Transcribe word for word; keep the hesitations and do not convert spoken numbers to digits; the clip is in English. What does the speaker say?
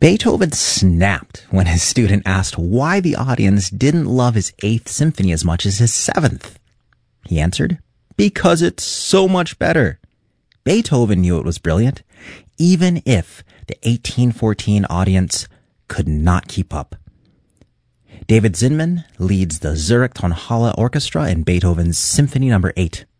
Beethoven snapped when his student asked why the audience didn't love his Eighth Symphony as much as his Seventh. He answered, "Because it's so much better." Beethoven knew it was brilliant, even if the eighteen fourteen audience could not keep up. David Zinman leads the Zurich Tonhalle Orchestra in Beethoven's Symphony Number eight.